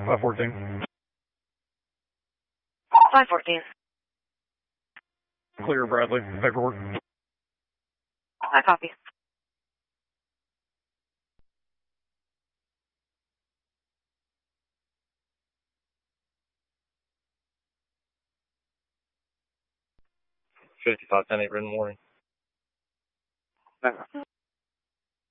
514. 514. Clear Bradley. Paperwork. I copy. $55.10 8 written warning.